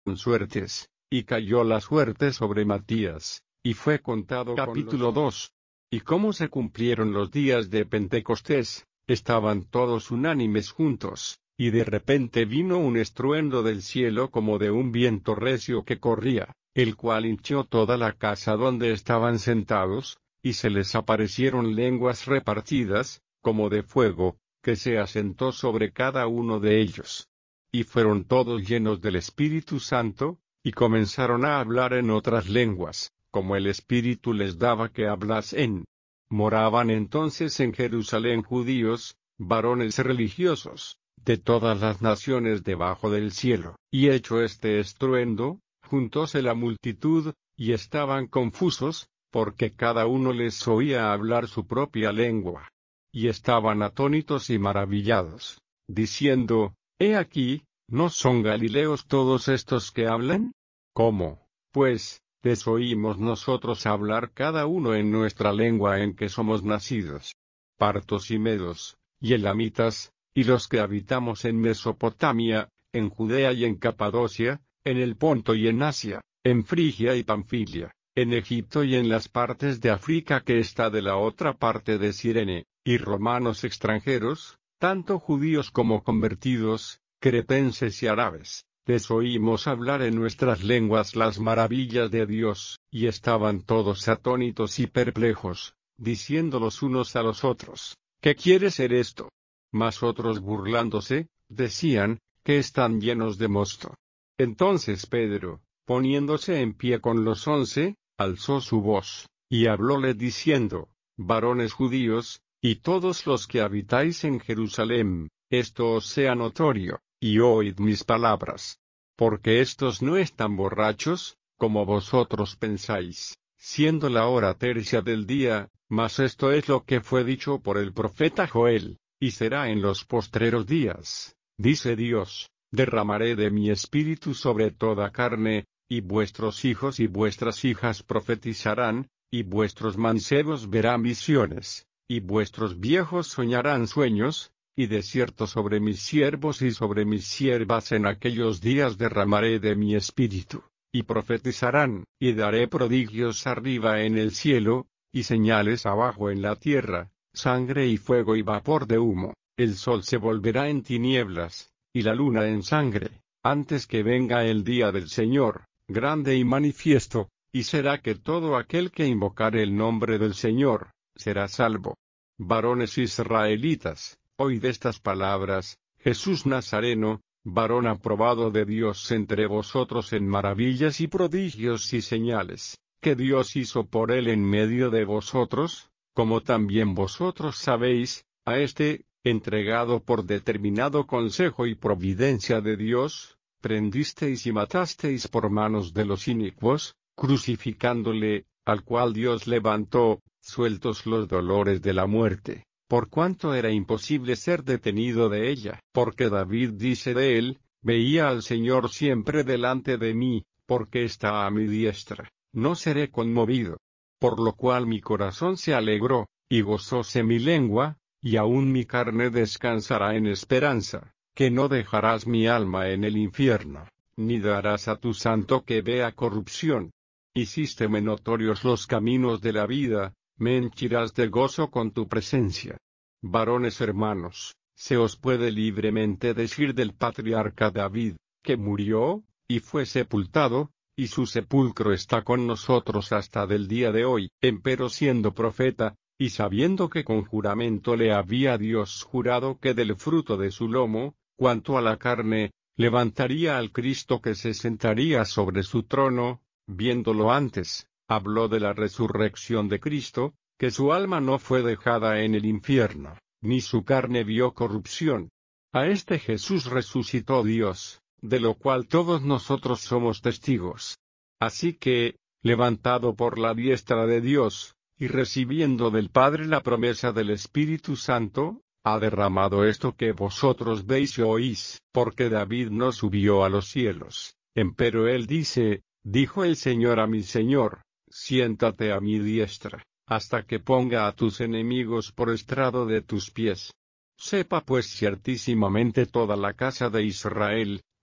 suertes, y cayó la suerte sobre Matías, y fue contado. Capítulo 2. Y cómo se cumplieron los días de Pentecostés, estaban todos unánimes juntos, y de repente vino un estruendo del cielo como de un viento recio que corría, el cual hinchió toda la casa donde estaban sentados, y se les aparecieron lenguas repartidas, como de fuego, que se asentó sobre cada uno de ellos. Y fueron todos llenos del Espíritu Santo, y comenzaron a hablar en otras lenguas, como el Espíritu les daba que hablasen. Moraban entonces en Jerusalén judíos, varones religiosos, de todas las naciones debajo del cielo. Y hecho este estruendo, juntóse la multitud, y estaban confusos, porque cada uno les oía hablar su propia lengua. Y estaban atónitos y maravillados, diciendo, He aquí, ¿no son galileos todos estos que hablan? ¿Cómo, pues, les oímos nosotros hablar cada uno en nuestra lengua en que somos nacidos? Partos y medos, y elamitas, y los que habitamos en Mesopotamia, en Judea y en Capadocia, en el Ponto y en Asia, en Frigia y Panfilia, en Egipto y en las partes de África que está de la otra parte de Cirene, y romanos extranjeros, tanto judíos como convertidos, cretenses y árabes, les oímos hablar en nuestras lenguas las maravillas de Dios, y estaban todos atónitos y perplejos, diciendo los unos a los otros, ¿qué quiere ser esto? Mas otros burlándose, decían, que están llenos de mosto. Entonces Pedro, poniéndose en pie con los 11, alzó su voz, y hablóle diciendo, varones judíos, y todos los que habitáis en Jerusalén, esto os sea notorio, y oíd mis palabras. Porque estos no están borrachos, como vosotros pensáis, siendo la hora tercia del día, mas esto es lo que fue dicho por el profeta Joel, y será en los postreros días, dice Dios, derramaré de mi espíritu sobre toda carne, y vuestros hijos y vuestras hijas profetizarán, y vuestros mancebos verán visiones, y vuestros viejos soñarán sueños, y de cierto sobre mis siervos y sobre mis siervas en aquellos días derramaré de mi espíritu, y profetizarán, y daré prodigios arriba en el cielo, y señales abajo en la tierra, sangre y fuego y vapor de humo. El sol se volverá en tinieblas, y la luna en sangre, antes que venga el día del Señor, grande y manifiesto, y será que todo aquel que invocare el nombre del Señor, será salvo. Varones israelitas, oíd estas palabras, Jesús Nazareno, varón aprobado de Dios entre vosotros en maravillas y prodigios y señales, que Dios hizo por él en medio de vosotros, como también vosotros sabéis, a este, entregado por determinado consejo y providencia de Dios, prendisteis y matasteis por manos de los inicuos, crucificándole, al cual Dios levantó, sueltos los dolores de la muerte, por cuanto era imposible ser detenido de ella. Porque David dice de él, veía al Señor siempre delante de mí, porque está a mi diestra, no seré conmovido. Por lo cual mi corazón se alegró, y gozóse mi lengua, y aún mi carne descansará en esperanza, que no dejarás mi alma en el infierno, ni darás a tu santo que vea corrupción. Hicísteme notorios los caminos de la vida, me henchirás de gozo con tu presencia. Varones hermanos, se os puede libremente decir del patriarca David, que murió, y fue sepultado, y su sepulcro está con nosotros hasta del día de hoy. Empero siendo profeta, y sabiendo que con juramento le había Dios jurado que del fruto de su lomo, cuanto a la carne, levantaría al Cristo que se sentaría sobre su trono, viéndolo antes, habló de la resurrección de Cristo, que su alma no fue dejada en el infierno, ni su carne vio corrupción. A este Jesús resucitó Dios, de lo cual todos nosotros somos testigos. Así que, levantado por la diestra de Dios, y recibiendo del Padre la promesa del Espíritu Santo, ha derramado esto que vosotros veis y oís. Porque David no subió a los cielos, empero él dice, dijo el Señor a mi Señor, siéntate a mi diestra, hasta que ponga a tus enemigos por estrado de tus pies. Sepa pues ciertísimamente toda la casa de Israel,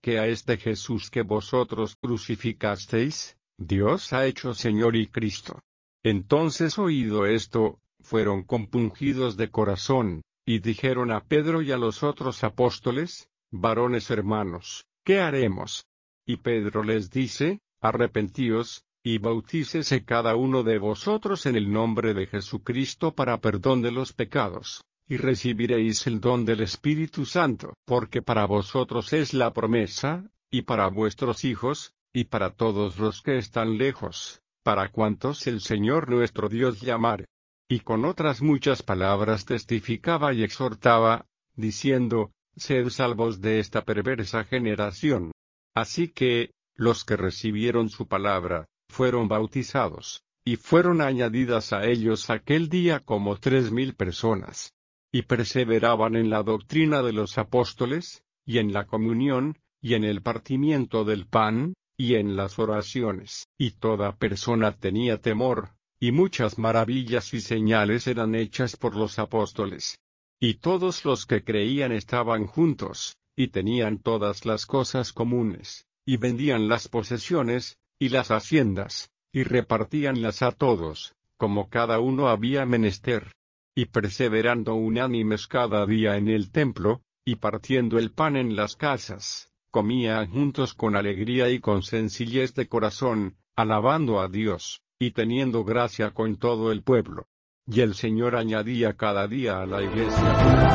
que a este Jesús que vosotros crucificasteis, Dios ha hecho Señor y Cristo. Entonces oído esto, fueron compungidos de corazón, y dijeron a Pedro y a los otros apóstoles: varones hermanos, ¿qué haremos? Y Pedro les dice: arrepentíos, y bautícese cada uno de vosotros en el nombre de Jesucristo para perdón de los pecados, y recibiréis el don del Espíritu Santo, porque para vosotros es la promesa, y para vuestros hijos, y para todos los que están lejos, para cuantos el Señor nuestro Dios llamare. Y con otras muchas palabras testificaba y exhortaba, diciendo: sed salvos de esta perversa generación. Así que, los que recibieron su palabra, fueron bautizados, y fueron añadidas a ellos aquel día como 3,000 personas. Y perseveraban en la doctrina de los apóstoles, y en la comunión, y en el partimiento del pan, y en las oraciones. Y toda persona tenía temor, y muchas maravillas y señales eran hechas por los apóstoles. Y todos los que creían estaban juntos, y tenían todas las cosas comunes, y vendían las posesiones, y las haciendas, y repartíanlas a todos, como cada uno había menester. Y perseverando unánimes cada día en el templo, y partiendo el pan en las casas, comían juntos con alegría y con sencillez de corazón, alabando a Dios, y teniendo gracia con todo el pueblo. Y el Señor añadía cada día a la iglesia.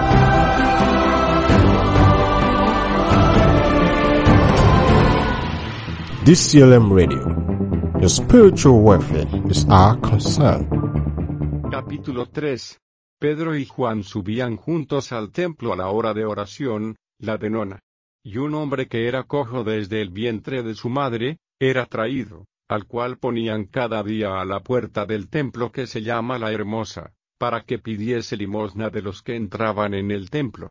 DCLM Radio. Your spiritual welfare is our concern. Capítulo 3. Pedro y Juan subían juntos al templo a la hora de oración, la de nona. Y un hombre que era cojo desde el vientre de su madre, era traído, al cual ponían cada día a la puerta del templo que se llama La Hermosa, para que pidiese limosna de los que entraban en el templo.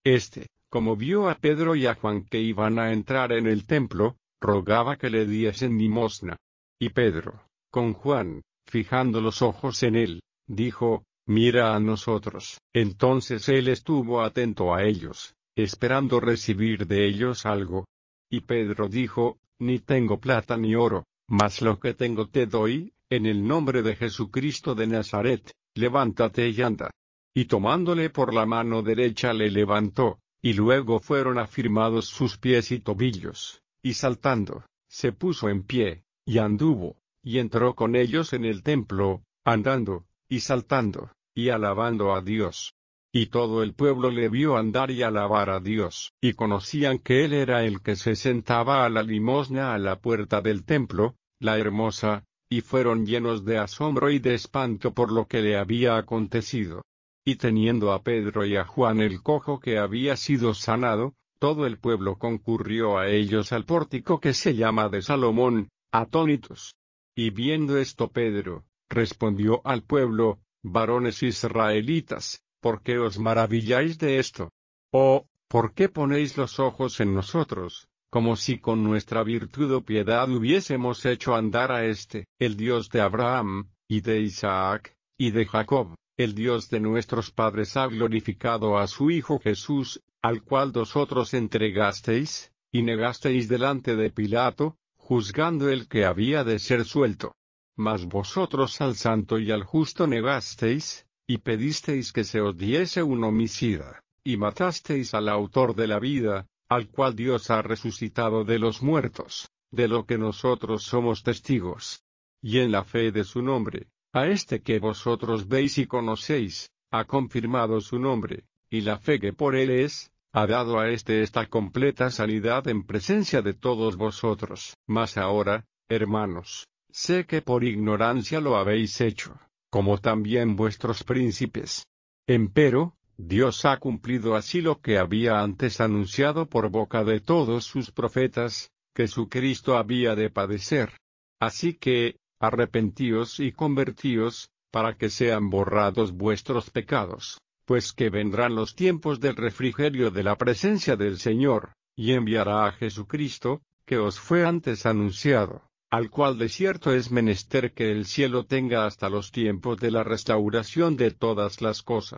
Como vio a Pedro y a Juan que iban a entrar en el templo, rogaba que le diesen limosna. Y Pedro, con Juan, fijando los ojos en él, dijo: mira a nosotros. Entonces él estuvo atento a ellos, esperando recibir de ellos algo. Y Pedro dijo: ni tengo plata ni oro, mas lo que tengo te doy, en el nombre de Jesucristo de Nazaret, levántate y anda. Y tomándole por la mano derecha le levantó, y luego fueron afirmados sus pies y tobillos, y saltando, se puso en pie, y anduvo, y entró con ellos en el templo, andando, y saltando, y alabando a Dios. Y todo el pueblo le vio andar y alabar a Dios, y conocían que él era el que se sentaba a la limosna a la puerta del templo, La Hermosa, y fueron llenos de asombro y de espanto por lo que le había acontecido. Y teniendo a Pedro y a Juan el cojo que había sido sanado, todo el pueblo concurrió a ellos al pórtico que se llama de Salomón, atónitos. Y viendo esto Pedro, respondió al pueblo: varones israelitas, ¿por qué os maravilláis de esto? ¿O, por qué ponéis los ojos en nosotros, como si con nuestra virtud o piedad hubiésemos hecho andar a el Dios de Abraham, y de Isaac, y de Jacob? El Dios de nuestros padres ha glorificado a su Hijo Jesús, al cual vosotros entregasteis, y negasteis delante de Pilato, juzgando el que había de ser suelto. Mas vosotros al santo y al justo negasteis, y pedisteis que se os diese un homicida, y matasteis al autor de la vida, al cual Dios ha resucitado de los muertos, de lo que nosotros somos testigos. Y en la fe de su nombre, a que vosotros veis y conocéis, ha confirmado su nombre, y la fe que por él es, ha dado a esta completa sanidad en presencia de todos vosotros. Mas ahora, hermanos, sé que por ignorancia lo habéis hecho, como también vuestros príncipes. Empero, Dios ha cumplido así lo que había antes anunciado por boca de todos sus profetas, que su Cristo había de padecer. Así que, arrepentíos y convertíos, para que sean borrados vuestros pecados, pues que vendrán los tiempos del refrigerio de la presencia del Señor, y enviará a Jesucristo, que os fue antes anunciado, al cual de cierto es menester que el cielo tenga hasta los tiempos de la restauración de todas las cosas,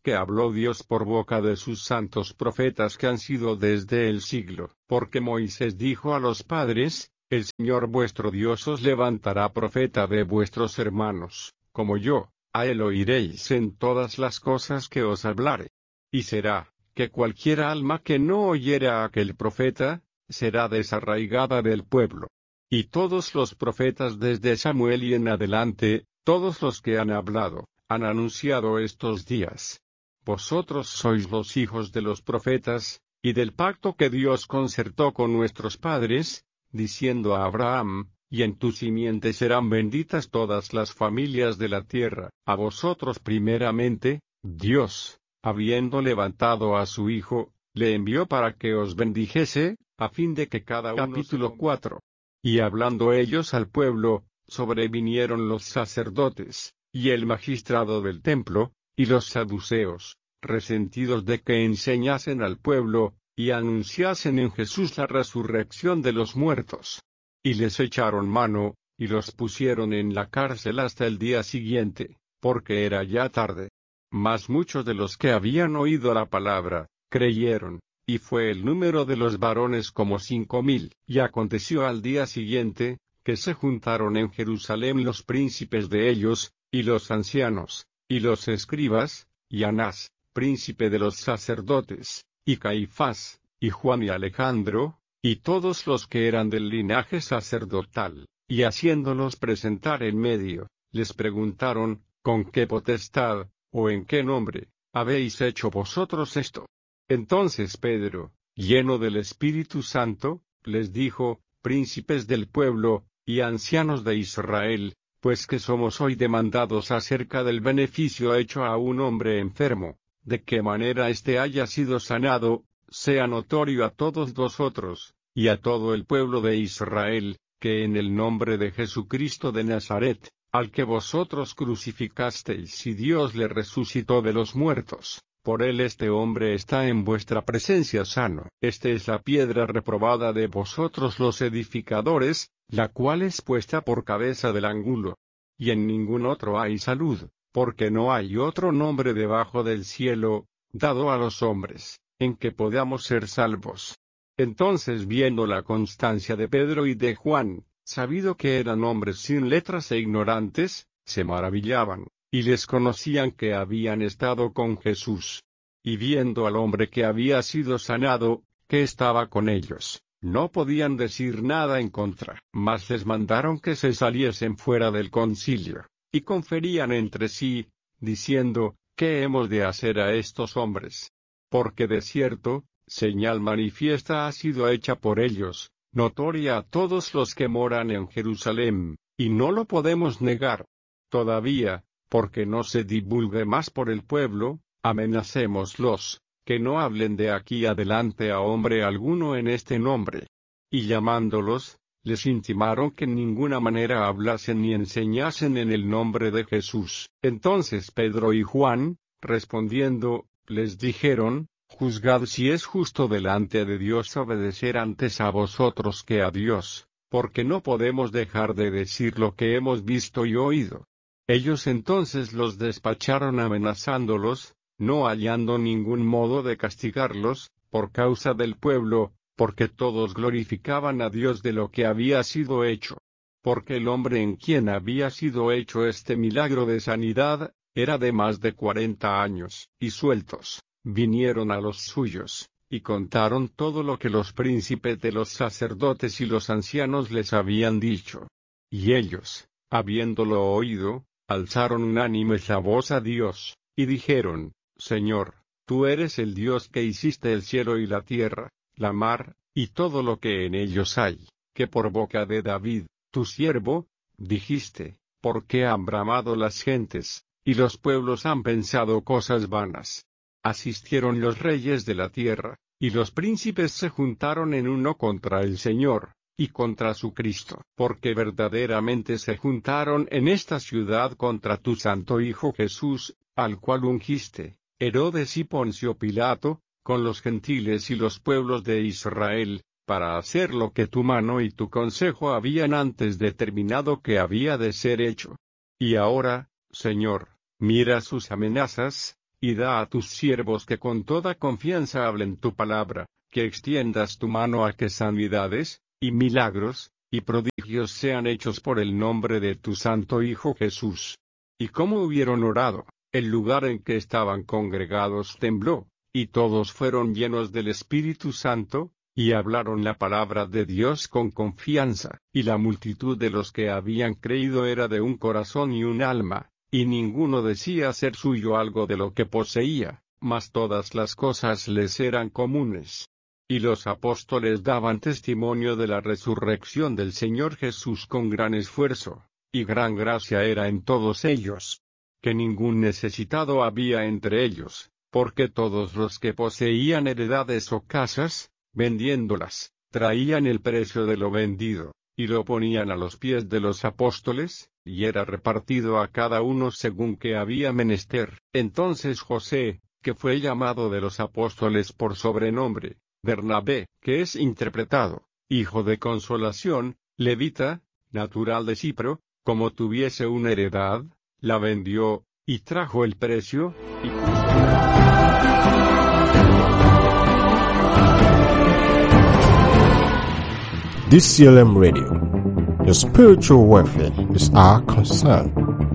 que habló Dios por boca de sus santos profetas que han sido desde el siglo. Porque Moisés dijo a los padres: el Señor vuestro Dios os levantará profeta de vuestros hermanos, como yo, a él oiréis en todas las cosas que os hablare. Y será, que cualquier alma que no oyere a aquel profeta, será desarraigada del pueblo. Y todos los profetas desde Samuel y en adelante, todos los que han hablado, han anunciado estos días. Vosotros sois los hijos de los profetas, y del pacto que Dios concertó con nuestros padres, diciendo a Abraham: y en tu simiente serán benditas todas las familias de la tierra. A vosotros primeramente, Dios, habiendo levantado a su Hijo, le envió para que os bendijese, a fin de que cada uno. Capítulo 4. Y hablando ellos al pueblo, sobrevinieron los sacerdotes, y el magistrado del templo, y los saduceos, resentidos de que enseñasen al pueblo, y anunciasen en Jesús la resurrección de los muertos. Y les echaron mano, y los pusieron en la cárcel hasta el día siguiente, porque era ya tarde. Mas muchos de los que habían oído la palabra, creyeron, y fue el número de los varones como 5,000. Y aconteció al día siguiente, que se juntaron en Jerusalén los príncipes de ellos, y los ancianos, y los escribas, y Anás, príncipe de los sacerdotes, y Caifás, y Juan y Alejandro, y todos los que eran del linaje sacerdotal, y haciéndolos presentar en medio, les preguntaron: ¿con qué potestad, o en qué nombre, habéis hecho vosotros esto? Entonces Pedro, lleno del Espíritu Santo, les dijo: príncipes del pueblo, y ancianos de Israel, pues que somos hoy demandados acerca del beneficio hecho a un hombre enfermo, de qué manera éste haya sido sanado, sea notorio a todos vosotros, y a todo el pueblo de Israel, que en el nombre de Jesucristo de Nazaret, al que vosotros crucificasteis y Dios le resucitó de los muertos, por él este hombre está en vuestra presencia sano. Esta es la piedra reprobada de vosotros los edificadores, la cual es puesta por cabeza del ángulo. Y en ningún otro hay salud, porque no hay otro nombre debajo del cielo, dado a los hombres, en que podamos ser salvos. Entonces, viendo la constancia de Pedro y de Juan, sabido que eran hombres sin letras e ignorantes, se maravillaban, y les conocían que habían estado con Jesús. Y viendo al hombre que había sido sanado, que estaba con ellos, no podían decir nada en contra, mas les mandaron que se saliesen fuera del concilio, y conferían entre sí, diciendo: ¿qué hemos de hacer a estos hombres? Porque de cierto, señal manifiesta ha sido hecha por ellos, notoria a todos los que moran en Jerusalén, y no lo podemos negar. Todavía, porque no se divulgue más por el pueblo, amenacémoslos, que no hablen de aquí adelante a hombre alguno en este nombre. Y llamándolos, les intimaron que en ninguna manera hablasen ni enseñasen en el nombre de Jesús. Entonces Pedro y Juan, respondiendo, les dijeron: juzgad si es justo delante de Dios obedecer antes a vosotros que a Dios, porque no podemos dejar de decir lo que hemos visto y oído. Ellos entonces los despacharon amenazándolos, no hallando ningún modo de castigarlos, por causa del pueblo, porque todos glorificaban a Dios de lo que había sido hecho. Porque el hombre en quien había sido hecho este milagro de sanidad, era de más de 40 años, y sueltos, vinieron a los suyos, y contaron todo lo que los príncipes de los sacerdotes y los ancianos les habían dicho. Y ellos, habiéndolo oído, alzaron unánimes la voz a Dios, y dijeron: Señor, tú eres el Dios que hiciste el cielo y la tierra, la mar, y todo lo que en ellos hay, que por boca de David, tu siervo, dijiste: ¿por qué han bramado las gentes, y los pueblos han pensado cosas vanas? Asistieron los reyes de la tierra, y los príncipes se juntaron en uno contra el Señor, y contra su Cristo, porque verdaderamente se juntaron en esta ciudad contra tu santo Hijo Jesús, al cual ungiste, Herodes y Poncio Pilato, con los gentiles y los pueblos de Israel, para hacer lo que tu mano y tu consejo habían antes determinado que había de ser hecho. Y ahora, Señor, mira sus amenazas, y da a tus siervos que con toda confianza hablen tu palabra, que extiendas tu mano a que sanidades, y milagros, y prodigios sean hechos por el nombre de tu santo Hijo Jesús. Y como hubieron orado, el lugar en que estaban congregados tembló, y todos fueron llenos del Espíritu Santo, y hablaron la palabra de Dios con confianza, y la multitud de los que habían creído era de un corazón y un alma, y ninguno decía ser suyo algo de lo que poseía, mas todas las cosas les eran comunes. Y los apóstoles daban testimonio de la resurrección del Señor Jesús con gran esfuerzo, y gran gracia era en todos ellos. Que ningún necesitado había entre ellos, porque todos los que poseían heredades o casas, vendiéndolas, traían el precio de lo vendido, y lo ponían a los pies de los apóstoles, y era repartido a cada uno según que había menester. Entonces José, que fue llamado de los apóstoles por sobrenombre, Bernabé, que es interpretado, hijo de consolación, levita, natural de Cipro, como tuviese una heredad, la vendió, y trajo el precio, y puso. DCLM Radio. Your spiritual welfare is our concern.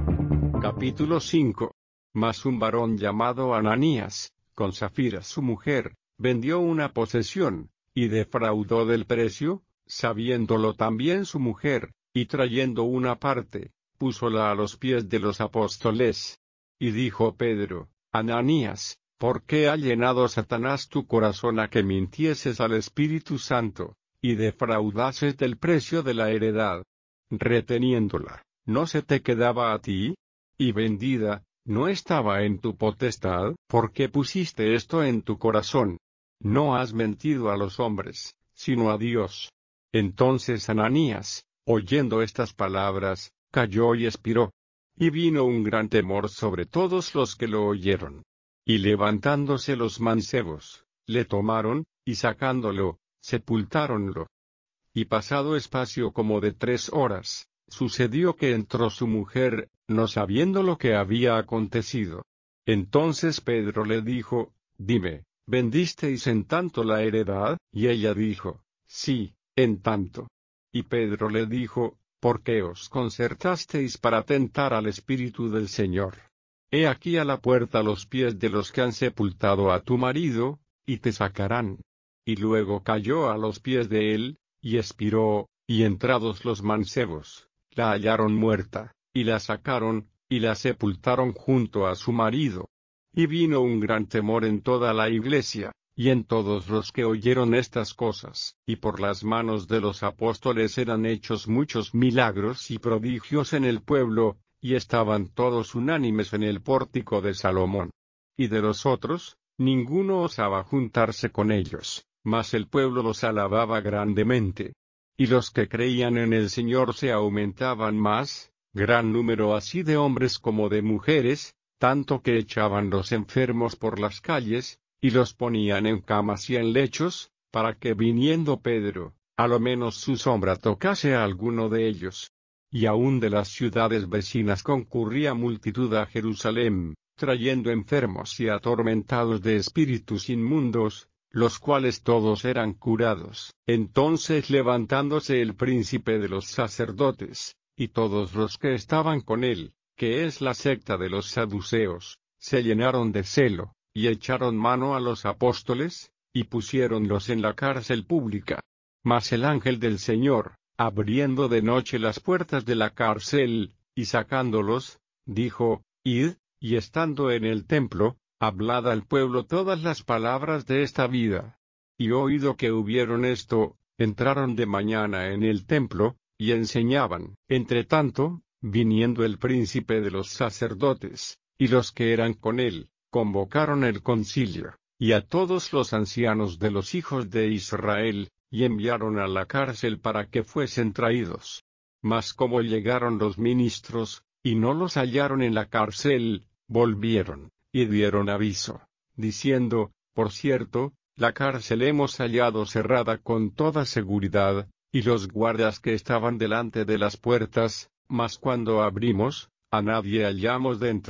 Capítulo 5. Mas un varón llamado Ananías, con Safira su mujer, vendió una posesión, y defraudó del precio, sabiéndolo también su mujer, y trayendo una parte, púsola a los pies de los apóstoles. Y dijo Pedro: Ananías, ¿por qué ha llenado Satanás tu corazón a que mintieses al Espíritu Santo, y defraudases del precio de la heredad? Reteniéndola, ¿no se te quedaba a ti? Y vendida, ¿no estaba en tu potestad? ¿Por qué pusiste esto en tu corazón? No has mentido a los hombres, sino a Dios. Entonces Ananías, oyendo estas palabras, cayó y expiró. Y vino un gran temor sobre todos los que lo oyeron. Y levantándose los mancebos, le tomaron, y sacándolo, sepultáronlo. Y pasado espacio como de 3 horas, sucedió que entró su mujer, no sabiendo lo que había acontecido. Entonces Pedro le dijo: Dime, ¿vendisteis en tanto la heredad? Y ella dijo: Sí, en tanto. Y Pedro le dijo: ¿Por qué os concertasteis para tentar al Espíritu del Señor? He aquí a la puerta los pies de los que han sepultado a tu marido, y te sacarán. Y luego cayó a los pies de él, y expiró, y entrados los mancebos, la hallaron muerta, y la sacaron, y la sepultaron junto a su marido. Y vino un gran temor en toda la iglesia, y en todos los que oyeron estas cosas, y por las manos de los apóstoles eran hechos muchos milagros y prodigios en el pueblo, y estaban todos unánimes en el pórtico de Salomón. Y de los otros, ninguno osaba juntarse con ellos, mas el pueblo los alababa grandemente. Y los que creían en el Señor se aumentaban más, gran número así de hombres como de mujeres, tanto que echaban los enfermos por las calles, y los ponían en camas y en lechos, para que viniendo Pedro, a lo menos su sombra tocase a alguno de ellos. Y aun de las ciudades vecinas concurría multitud a Jerusalén, trayendo enfermos y atormentados de espíritus inmundos, los cuales todos eran curados. Entonces levantándose el príncipe de los sacerdotes, y todos los que estaban con él, que es la secta de los saduceos, se llenaron de celo, y echaron mano a los apóstoles, y pusiéronlos en la cárcel pública. Mas el ángel del Señor, abriendo de noche las puertas de la cárcel, y sacándolos, dijo: Id, y estando en el templo, hablad al pueblo todas las palabras de esta vida. Y oído que hubieron esto, entraron de mañana en el templo, y enseñaban. Entre tanto, viniendo el príncipe de los sacerdotes, y los que eran con él, convocaron el concilio, y a todos los ancianos de los hijos de Israel, y enviaron a la cárcel para que fuesen traídos. Mas como llegaron los ministros, y no los hallaron en la cárcel, volvieron, y dieron aviso, diciendo: Por cierto, la cárcel hemos hallado cerrada con toda seguridad, y los guardas que estaban delante de las puertas, mas cuando abrimos, a nadie hallamos dentro.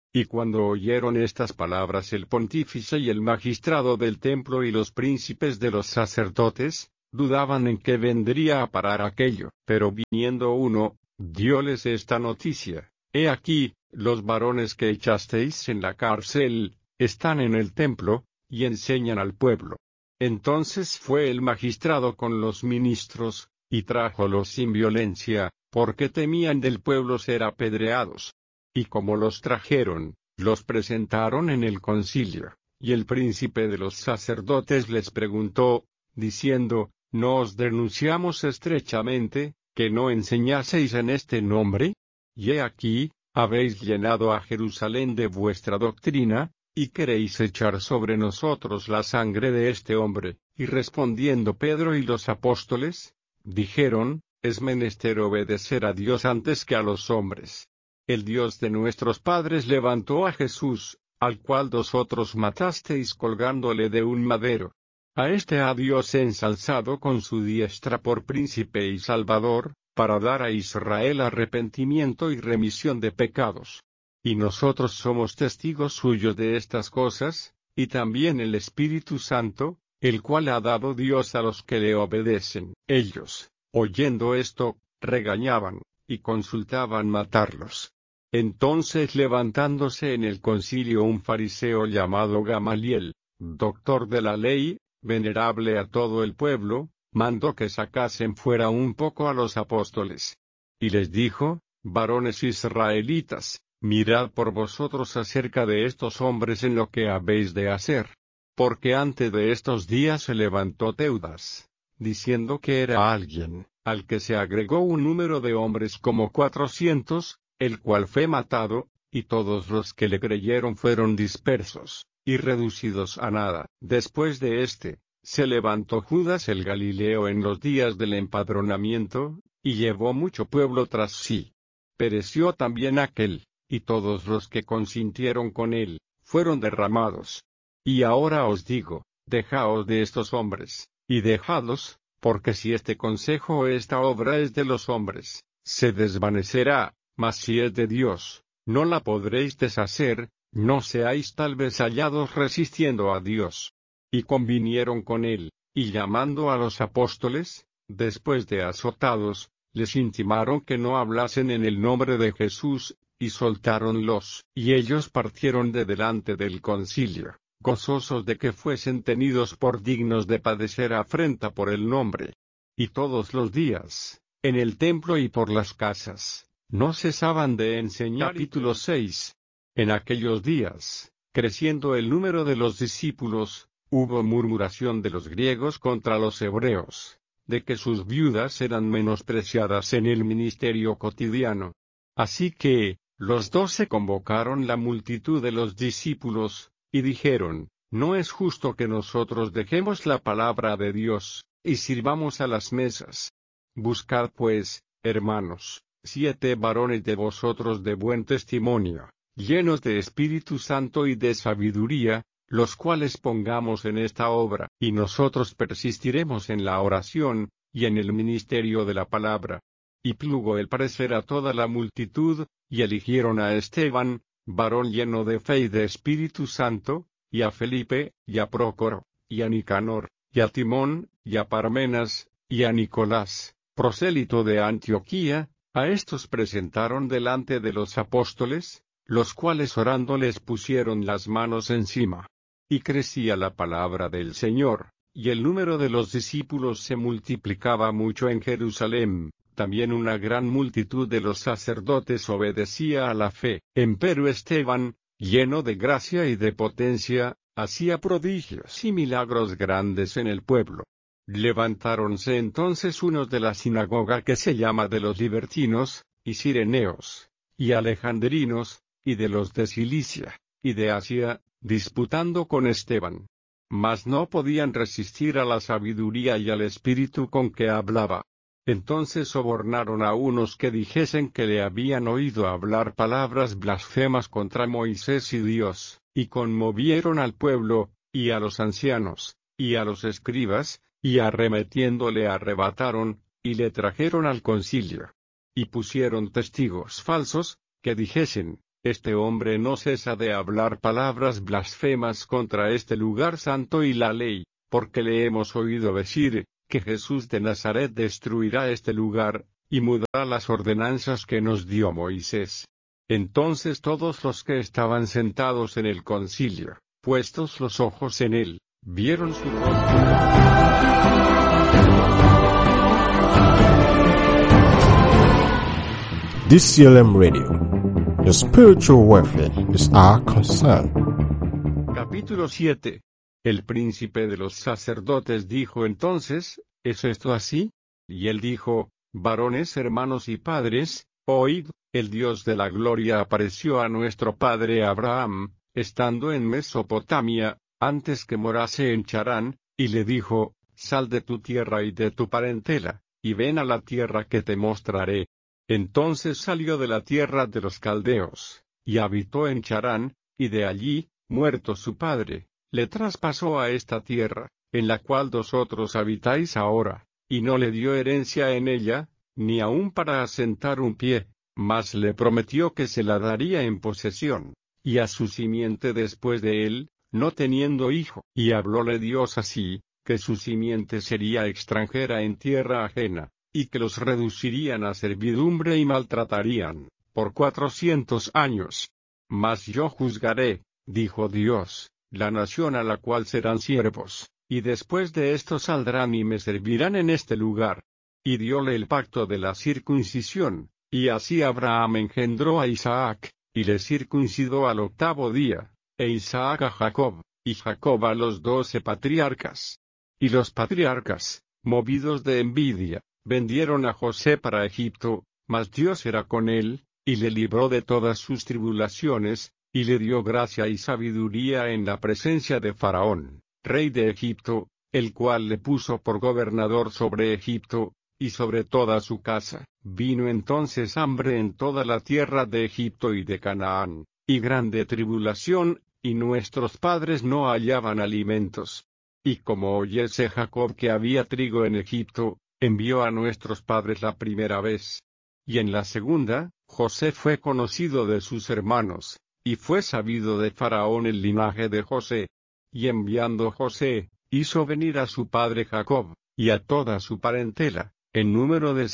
Y cuando oyeron estas palabras el pontífice y el magistrado del templo y los príncipes de los sacerdotes, dudaban en qué vendría a parar aquello. Pero viniendo uno, dióles esta noticia: He aquí, los varones que echasteis en la cárcel, están en el templo, y enseñan al pueblo. Entonces fue el magistrado con los ministros, y trájolos sin violencia, porque temían del pueblo ser apedreados. Y como los trajeron, los presentaron en el concilio, y el príncipe de los sacerdotes les preguntó, diciendo: ¿No os denunciamos estrechamente, que no enseñaseis en este nombre? Y he aquí, habéis llenado a Jerusalén de vuestra doctrina, y queréis echar sobre nosotros la sangre de este hombre. Y respondiendo Pedro y los apóstoles, dijeron: Es menester obedecer a Dios antes que a los hombres. El Dios de nuestros padres levantó a Jesús, al cual vosotros matasteis colgándole de un madero. A este ha Dios ensalzado con su diestra por príncipe y salvador, para dar a Israel arrepentimiento y remisión de pecados. Y nosotros somos testigos suyos de estas cosas, y también el Espíritu Santo, el cual ha dado Dios a los que le obedecen. Ellos, oyendo esto, regañaban, y consultaban matarlos. Entonces levantándose en el concilio un fariseo llamado Gamaliel, doctor de la ley, venerable a todo el pueblo, mandó que sacasen fuera un poco a los apóstoles. Y les dijo: Varones israelitas, mirad por vosotros acerca de estos hombres en lo que habéis de hacer. Porque antes de estos días se levantó Teudas, diciendo que era alguien, al que se agregó un número de hombres como 400, el cual fue matado, y todos los que le creyeron fueron dispersos, y reducidos a nada. Después de éste, se levantó Judas el Galileo en los días del empadronamiento, y llevó mucho pueblo tras sí. Pereció también aquel, y todos los que consintieron con él, fueron derramados. Y ahora os digo, dejaos de estos hombres, y dejadlos, porque si este consejo o esta obra es de los hombres, se desvanecerá, mas si es de Dios, no la podréis deshacer, no seáis tal vez hallados resistiendo a Dios. Y convinieron con él, y llamando a los apóstoles, después de azotados, les intimaron que no hablasen en el nombre de Jesús, y soltáronlos. Y ellos partieron de delante del concilio, gozosos de que fuesen tenidos por dignos de padecer afrenta por el nombre. Y todos los días, en el templo y por las casas, no cesaban de enseñar. Capítulo 6. En aquellos días, creciendo el número de los discípulos, hubo murmuración de los griegos contra los hebreos, de que sus viudas eran menospreciadas en el ministerio cotidiano. Así que, los 12 convocaron la multitud de los discípulos, y dijeron: No es justo que nosotros dejemos la palabra de Dios, y sirvamos a las mesas. Buscad pues, hermanos, 7 varones de vosotros de buen testimonio, llenos de Espíritu Santo y de sabiduría, los cuales pongamos en esta obra, y nosotros persistiremos en la oración, y en el ministerio de la palabra. Y plugo el parecer a toda la multitud, y eligieron a Esteban, varón lleno de fe y de Espíritu Santo, y a Felipe, y a Prócoro, y a Nicanor, y a Timón, y a Parmenas, y a Nicolás, prosélito de Antioquía. A estos presentaron delante de los apóstoles, los cuales orando les pusieron las manos encima. Y crecía la palabra del Señor, y el número de los discípulos se multiplicaba mucho en Jerusalén. También una gran multitud de los sacerdotes obedecía a la fe. Empero Esteban, lleno de gracia y de potencia, hacía prodigios y milagros grandes en el pueblo. Levantáronse entonces unos de la sinagoga que se llama de los libertinos, y sireneos, y alejandrinos, y de los de Cilicia, y de Asia, disputando con Esteban. Mas no podían resistir a la sabiduría y al espíritu con que hablaba. Entonces sobornaron a unos que dijesen que le habían oído hablar palabras blasfemas contra Moisés y Dios, y conmovieron al pueblo, y a los ancianos, y a los escribas, y arremetiéndole arrebataron, y le trajeron al concilio. Y pusieron testigos falsos, que dijesen: este hombre no cesa de hablar palabras blasfemas contra este lugar santo y la ley, porque le hemos oído decir, que Jesús de Nazaret destruirá este lugar, y mudará las ordenanzas que nos dio Moisés. Entonces todos los que estaban sentados en el concilio, puestos los ojos en él, vieron su rostro. DCLM Radio. Your spiritual welfare is our concern. Capítulo 7. El príncipe de los sacerdotes dijo entonces, ¿es esto así? Y él dijo, varones, hermanos y padres, oíd, el Dios de la gloria apareció a nuestro padre Abraham, estando en Mesopotamia, antes que morase en Charán, y le dijo, sal de tu tierra y de tu parentela, y ven a la tierra que te mostraré. Entonces salió de la tierra de los caldeos, y habitó en Charán, y de allí, muerto su padre, le traspasó a esta tierra, en la cual vosotros habitáis ahora, y no le dio herencia en ella, ni aun para asentar un pie, mas le prometió que se la daría en posesión, y a su simiente después de él, no teniendo hijo. Y hablóle Dios así, que su simiente sería extranjera en tierra ajena, y que los reducirían a servidumbre y maltratarían, por 400 años. Mas yo juzgaré, dijo Dios, la nación a la cual serán siervos, y después de esto saldrán y me servirán en este lugar. Y dióle el pacto de la circuncisión, y así Abraham engendró a Isaac, y le circuncidó al 8º día, e Isaac a Jacob, y Jacob a los 12 patriarcas. Y los patriarcas, movidos de envidia, vendieron a José para Egipto, mas Dios era con él, y le libró de todas sus tribulaciones, y le dio gracia y sabiduría en la presencia de Faraón, rey de Egipto, el cual le puso por gobernador sobre Egipto, y sobre toda su casa. Vino entonces hambre en toda la tierra de Egipto y de Canaán, y grande tribulación, y nuestros padres no hallaban alimentos. Y como oyese Jacob que había trigo en Egipto, envió a nuestros padres la primera vez. Y en la segunda, José fue conocido de sus hermanos, y fue sabido de Faraón el linaje de José. Y enviando José, hizo venir a su padre Jacob, y a toda su parentela, en número de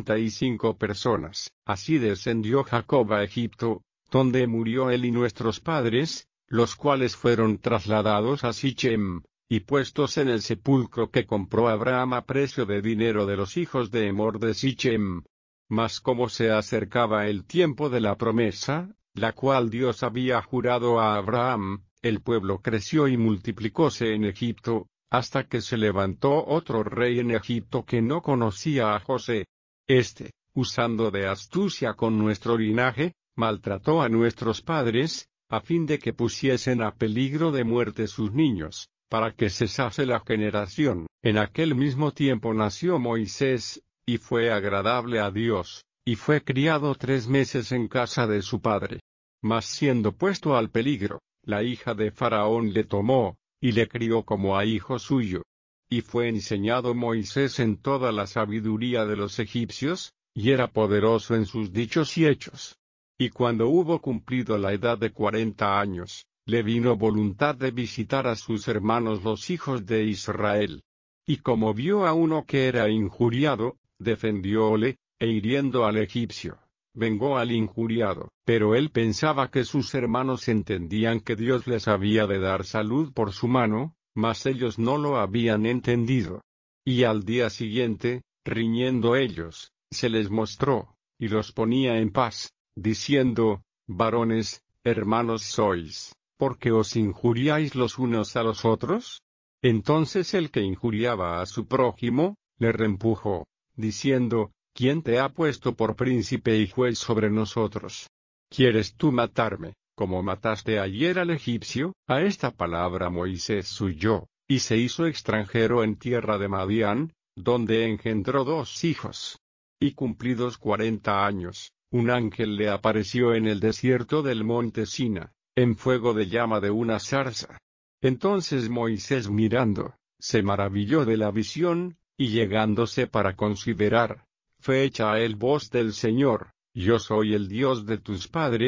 75 personas. Así descendió Jacob a Egipto, donde murió él y nuestros padres, los cuales fueron trasladados a Sichem, y puestos en el sepulcro que compró Abraham a precio de dinero de los hijos de Emor de Sichem. Mas como se acercaba el tiempo de la promesa, la cual Dios había jurado a Abraham, el pueblo creció y multiplicóse en Egipto, hasta que se levantó otro rey en Egipto que no conocía a José. Este, usando de astucia con nuestro linaje, maltrató a nuestros padres, a fin de que pusiesen a peligro de muerte sus niños, para que cesase la generación. En aquel mismo tiempo nació Moisés, y fue agradable a Dios, y fue criado 3 meses en casa de su padre. Mas siendo puesto al peligro, la hija de Faraón le tomó, y le crió como a hijo suyo. Y fue enseñado Moisés en toda la sabiduría de los egipcios, y era poderoso en sus dichos y hechos. Y cuando hubo cumplido la edad de 40 años, le vino voluntad de visitar a sus hermanos los hijos de Israel. Y como vio a uno que era injuriado, defendióle, e hiriendo al egipcio, vengó al injuriado. Pero él pensaba que sus hermanos entendían que Dios les había de dar salud por su mano, mas ellos no lo habían entendido. Y al día siguiente, riñendo ellos, se les mostró, y los ponía en paz, diciendo, varones, hermanos sois, ¿por qué os injuriáis los unos a los otros? Entonces el que injuriaba a su prójimo, le reempujó, diciendo, ¿quién te ha puesto por príncipe y juez sobre nosotros? ¿Quieres tú matarme, como mataste ayer al egipcio? A esta palabra Moisés huyó, y se hizo extranjero en tierra de Madián, donde engendró 2 hijos. Y cumplidos 40 años, un ángel le apareció en el desierto del monte Sina, en fuego de llama de una zarza. Entonces Moisés mirando, se maravilló de la visión, y llegándose para considerar, fue hecha a él voz del Señor, yo soy el Dios de tus padres,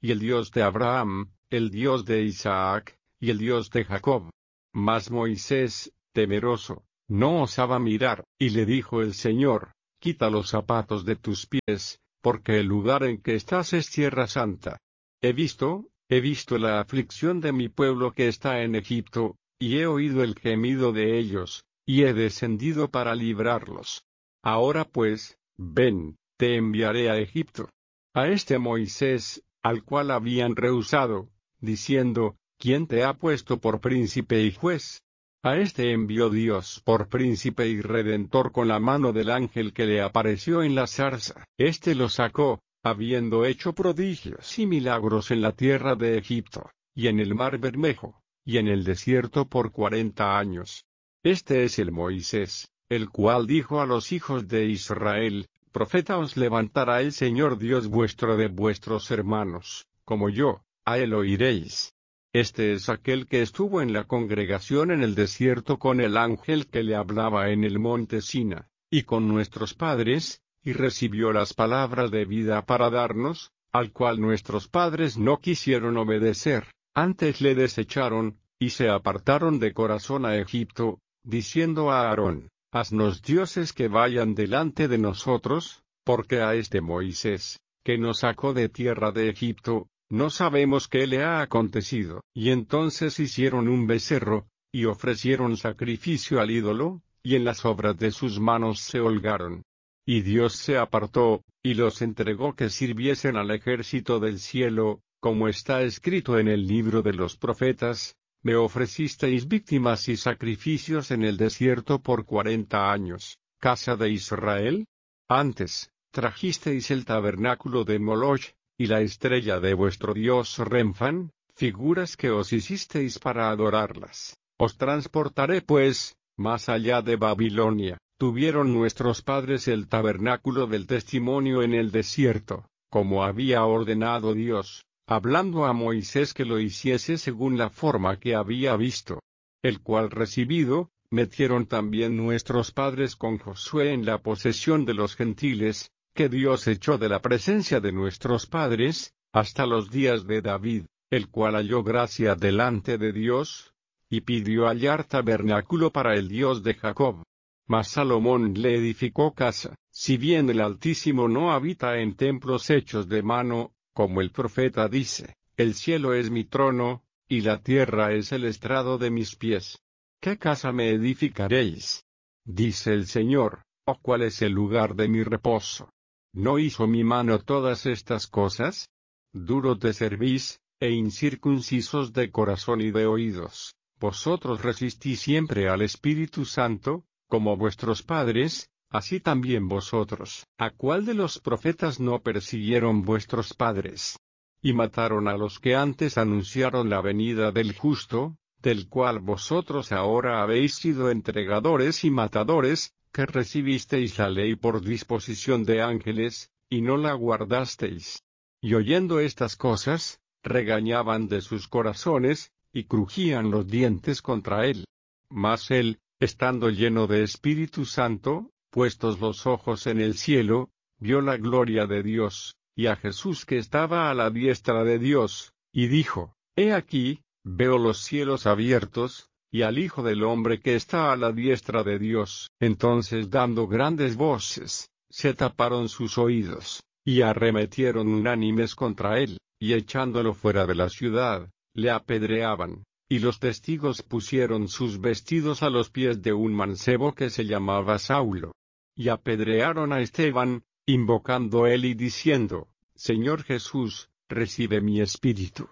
y el Dios de Abraham, el Dios de Isaac, y el Dios de Jacob. Mas Moisés, temeroso, no osaba mirar, y le dijo el Señor: Quita los zapatos de tus pies, porque el lugar en que estás es tierra santa. He visto la aflicción de mi pueblo que está en Egipto, y he oído el gemido de ellos, y he descendido para librarlos. Ahora pues, ven, te enviaré a Egipto. A este Moisés, al cual habían rehusado, diciendo: ¿Quién te ha puesto por príncipe y juez? A este envió Dios por príncipe y redentor con la mano del ángel que le apareció en la zarza. Este lo sacó, habiendo hecho prodigios y milagros en la tierra de Egipto, y en el mar Bermejo, y en el desierto por 40 años. Este es el Moisés, el cual dijo a los hijos de Israel: Profeta os levantará el Señor Dios vuestro de vuestros hermanos, como yo, a él oiréis. Este es aquel que estuvo en la congregación en el desierto con el ángel que le hablaba en el monte Sina, y con nuestros padres, y recibió las palabras de vida para darnos, al cual nuestros padres no quisieron obedecer, antes le desecharon, y se apartaron de corazón a Egipto, diciendo a Aarón: Haznos dioses que vayan delante de nosotros, porque a este Moisés, que nos sacó de tierra de Egipto, no sabemos qué le ha acontecido. Y entonces hicieron un becerro, y ofrecieron sacrificio al ídolo, y en las obras de sus manos se holgaron. Y Dios se apartó, y los entregó que sirviesen al ejército del cielo, como está escrito en el libro de los profetas: Me ofrecisteis víctimas y sacrificios en el desierto por 40 años, casa de Israel. Antes, trajisteis el tabernáculo de Moloch, y la estrella de vuestro dios Renfán, figuras que os hicisteis para adorarlas. Os transportaré pues, más allá de Babilonia. Tuvieron nuestros padres el tabernáculo del testimonio en el desierto, como había ordenado Dios, hablando a Moisés que lo hiciese según la forma que había visto. El cual recibido, metieron también nuestros padres con Josué en la posesión de los gentiles, que Dios echó de la presencia de nuestros padres, hasta los días de David, el cual halló gracia delante de Dios, y pidió hallar tabernáculo para el Dios de Jacob. Mas Salomón le edificó casa, si bien el Altísimo no habita en templos hechos de mano, como el profeta dice: El cielo es mi trono, y la tierra es el estrado de mis pies. ¿Qué casa me edificaréis? Dice el Señor, ¿o cuál es el lugar de mi reposo? ¿No hizo mi mano todas estas cosas? Duros de cerviz, e incircuncisos de corazón y de oídos, vosotros resistís siempre al Espíritu Santo, como vuestros padres, así también vosotros. ¿A cuál de los profetas no persiguieron vuestros padres? Y mataron a los que antes anunciaron la venida del justo, del cual vosotros ahora habéis sido entregadores y matadores, que recibisteis la ley por disposición de ángeles, y no la guardasteis. Y oyendo estas cosas, regañaban de sus corazones, y crujían los dientes contra él. Mas él, estando lleno de Espíritu Santo, puestos los ojos en el cielo, vio la gloria de Dios, y a Jesús que estaba a la diestra de Dios, y dijo: He aquí, veo los cielos abiertos, y al Hijo del Hombre que está a la diestra de Dios. Entonces, dando grandes voces, se taparon sus oídos, y arremetieron unánimes contra él, y echándolo fuera de la ciudad, le apedreaban. Y los testigos pusieron sus vestidos a los pies de un mancebo que se llamaba Saulo. Y apedrearon a Esteban, invocando él y diciendo: Señor Jesús, recibe mi espíritu.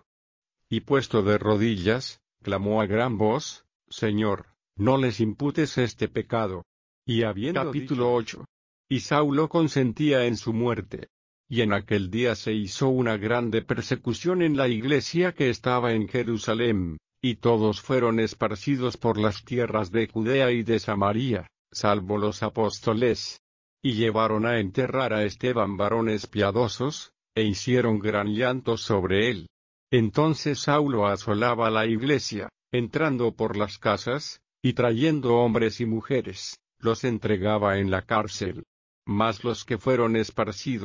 Y puesto de rodillas, clamó a gran voz: Señor, no les imputes este pecado. Y habiendo Capítulo 8. Y Saulo consentía en su muerte. Y en aquel día se hizo una grande persecución en la iglesia que estaba en Jerusalén, y todos fueron esparcidos por las tierras de Judea y de Samaria, salvo los apóstoles. Y llevaron a enterrar a Esteban varones piadosos, e hicieron gran llanto sobre él. Entonces Saulo asolaba la iglesia, entrando por las casas, y trayendo hombres y mujeres, los entregaba en la cárcel. Mas los que fueron esparcidos,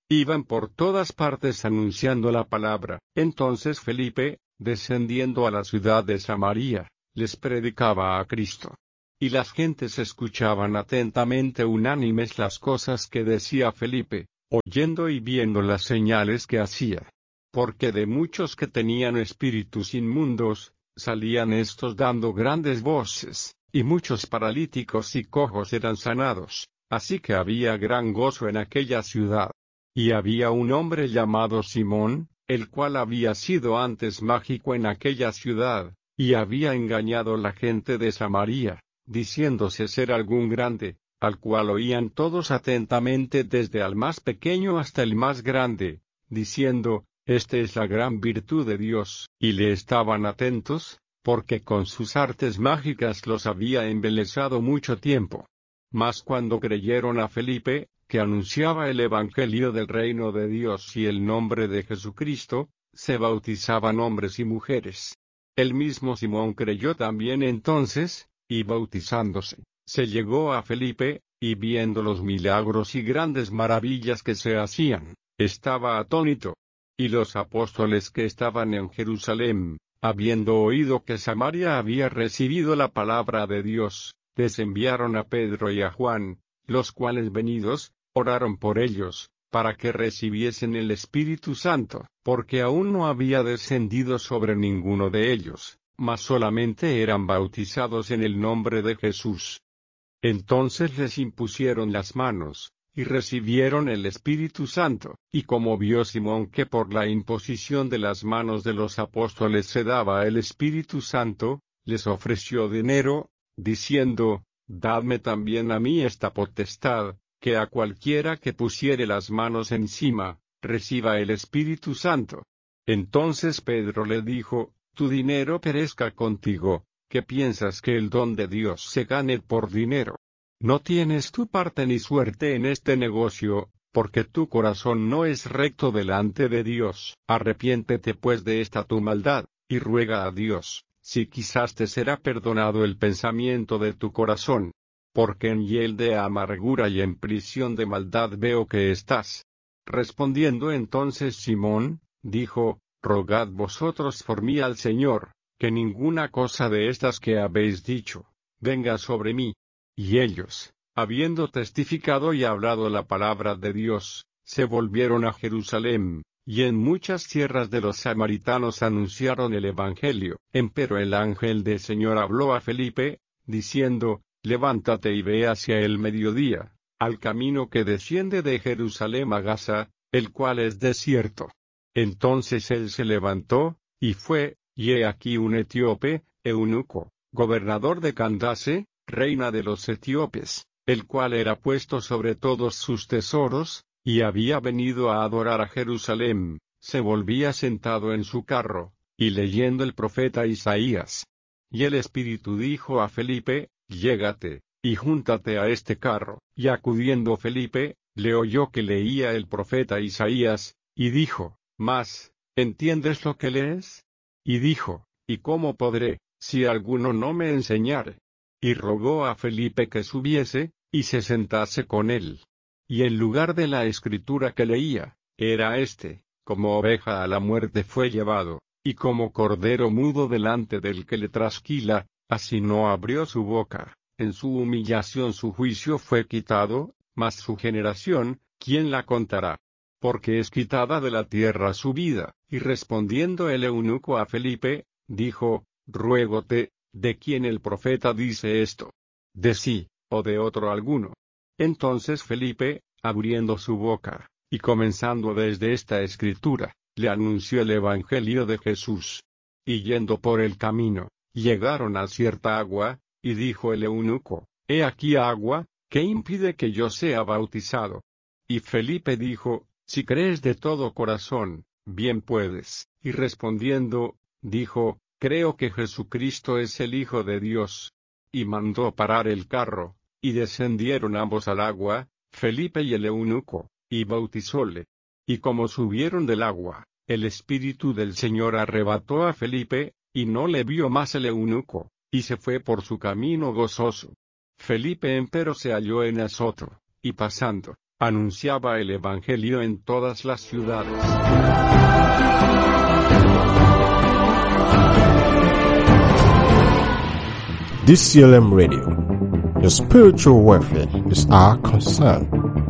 Iban por todas partes anunciando la palabra. Entonces Felipe, descendiendo a la ciudad de Samaria, les predicaba a Cristo. Y las gentes escuchaban atentamente unánimes las cosas que decía Felipe, oyendo y viendo las señales que hacía. Porque de muchos que tenían espíritus inmundos, salían estos dando grandes voces, y muchos paralíticos y cojos eran sanados, así que había gran gozo en aquella ciudad. Y había un hombre llamado Simón, el cual había sido antes mágico en aquella ciudad, y había engañado la gente de Samaria, diciéndose ser algún grande, al cual oían todos atentamente desde el más pequeño hasta el más grande, diciendo, esta es la gran virtud de Dios, y le estaban atentos, porque con sus artes mágicas los había embelesado mucho tiempo. Mas cuando creyeron a Felipe, que anunciaba el evangelio del reino de Dios y el nombre de Jesucristo, se bautizaban hombres y mujeres. El mismo Simón creyó también entonces, y bautizándose, se llegó a Felipe, y viendo los milagros y grandes maravillas que se hacían, estaba atónito. Y los apóstoles que estaban en Jerusalén, habiendo oído que Samaria había recibido la palabra de Dios, les enviaron a Pedro y a Juan, los cuales venidos, oraron por ellos, para que recibiesen el Espíritu Santo, porque aún no había descendido sobre ninguno de ellos, mas solamente eran bautizados en el nombre de Jesús. Entonces les impusieron las manos, y recibieron el Espíritu Santo, y como vio Simón que por la imposición de las manos de los apóstoles se daba el Espíritu Santo, les ofreció dinero, diciendo, dadme también a mí esta potestad, que a cualquiera que pusiere las manos encima, reciba el Espíritu Santo. Entonces Pedro le dijo, tu dinero perezca contigo, ¿qué piensas que el don de Dios se gane por dinero? No tienes tu parte ni suerte en este negocio, porque tu corazón no es recto delante de Dios. Arrepiéntete pues de esta tu maldad, y ruega a Dios, si quizás te será perdonado el pensamiento de tu corazón. Porque en hiel de amargura y en prisión de maldad veo que estás. Respondiendo entonces Simón, dijo, rogad vosotros por mí al Señor, que ninguna cosa de estas que habéis dicho, venga sobre mí. Y ellos, habiendo testificado y hablado la palabra de Dios, se volvieron a Jerusalén, y en muchas tierras de los samaritanos anunciaron el Evangelio. Empero el ángel del Señor habló a Felipe, diciendo, levántate y ve hacia el mediodía, al camino que desciende de Jerusalén a Gaza, el cual es desierto. Entonces él se levantó, y fue, y he aquí un etíope, eunuco, gobernador de Candace, reina de los etíopes, el cual era puesto sobre todos sus tesoros, y había venido a adorar a Jerusalén, se volvía sentado en su carro, y leyendo el profeta Isaías. Y el Espíritu dijo a Felipe, llégate, y júntate a este carro. Y acudiendo Felipe, le oyó que leía el profeta Isaías, y dijo, mas, ¿entiendes lo que lees? Y dijo, ¿y cómo podré, si alguno no me enseñare? Y rogó a Felipe que subiese, y se sentase con él. Y en lugar de la escritura que leía, era como oveja a la muerte fue llevado, y como cordero mudo delante del que le trasquila, así no abrió su boca. En su humillación su juicio fue quitado, mas su generación, ¿quién la contará? Porque es quitada de la tierra su vida. Y respondiendo el eunuco a Felipe, dijo, ruégote, ¿de quién el profeta dice esto? ¿De sí, o de otro alguno? Entonces Felipe, abriendo su boca, y comenzando desde esta escritura, le anunció el evangelio de Jesús. Y yendo por el camino, llegaron a cierta agua, y dijo el eunuco, he aquí agua, ¿qué impide que yo sea bautizado? Y Felipe dijo, si crees de todo corazón, bien puedes. Y respondiendo, dijo, creo que Jesucristo es el Hijo de Dios. Y mandó parar el carro, y descendieron ambos al agua, Felipe y el eunuco, y bautizóle. Y como subieron del agua, el Espíritu del Señor arrebató a Felipe, y no le vio más el eunuco, y se fue por su camino gozoso. Felipe empero se halló en Azoto, y pasando, anunciaba el Evangelio en todas las ciudades. DCLM Radio. Your spiritual welfare is our concern.